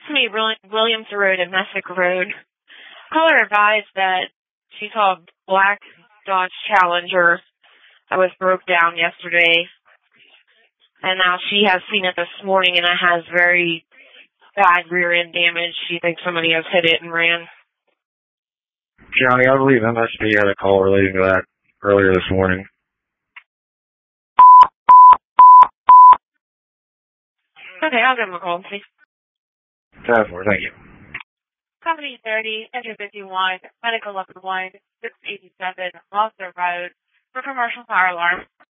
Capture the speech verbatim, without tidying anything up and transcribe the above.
To me, Williams Road and Messick Road. Caller advised that she saw a black Dodge Challenger that was broke down yesterday. And now she has seen it this morning, and it has very bad rear end damage. She thinks somebody has hit it and ran. County, I believe M S P had a call relating to that earlier this morning. Okay, I'll give him a call, please. ten four, thank you. Company thirty, Enter fifty-one, Medical eleven one, six eighty-seven, Monster Road, for commercial fire alarm.